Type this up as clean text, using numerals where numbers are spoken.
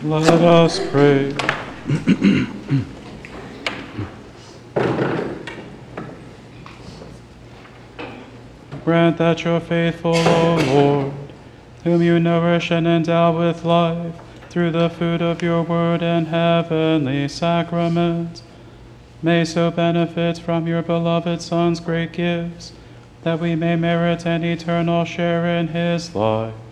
Let us pray. Grant that your faithful, O Lord, whom you nourish and endow with life, through the food of your word and heavenly sacrament, may so benefit from your beloved Son's great gifts, that we may merit an eternal share in his life.